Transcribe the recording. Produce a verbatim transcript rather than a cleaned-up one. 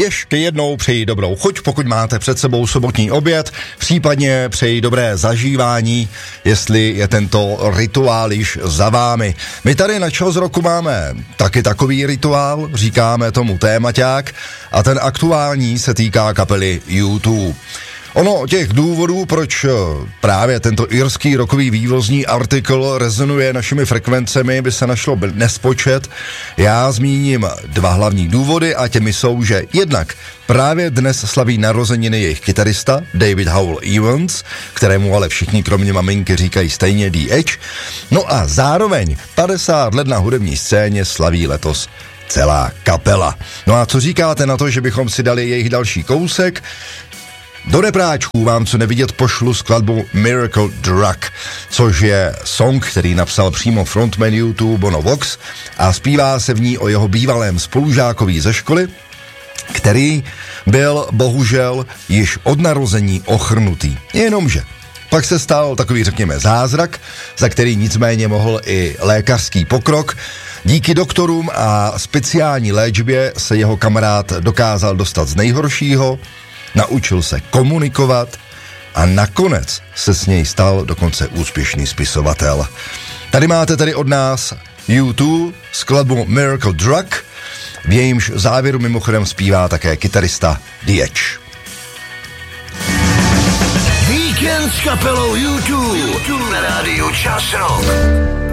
Ještě jednou přeji dobrou chuť, pokud máte před sebou sobotní oběd, případně přeji dobré zažívání, jestli je tento rituál již za vámi. My tady na Čas roku máme taky takový rituál, říkáme tomu témaťák, a ten aktuální se týká kapely U dva. Ono těch důvodů, proč právě tento irský rockový vývozní artikl rezonuje našimi frekvencemi, by se našlo nespočet. Já zmíním dva hlavní důvody a těmi jsou, že jednak právě dnes slaví narozeniny jejich kytarista David Howell Evans, kterému ale všichni kromě maminky říkají stejně D H, no a zároveň padesát let na hudební scéně slaví letos celá kapela. No a co říkáte na to, že bychom si dali jejich další kousek? Do repráčků vám co nevidět pošlu skladbu Miracle Drug, což je song, který napsal přímo frontman U dva Bono Vox a zpívá se v ní o jeho bývalém spolužákovi ze školy, který byl bohužel již od narození ochrnutý. Jenomže pak se stal takový, řekněme, zázrak, za který nicméně mohl i lékařský pokrok. Díky doktorům a speciální léčbě se jeho kamarád dokázal dostat z nejhoršího, naučil se komunikovat a nakonec se s něj stal dokonce úspěšný spisovatel. Tady máte tedy od nás U dva skladbu Miracle Drug, v jejímž závěru mimochodem zpívá také kytarista D H. Víkend s kapelou U dva na rádiu Čas Rock.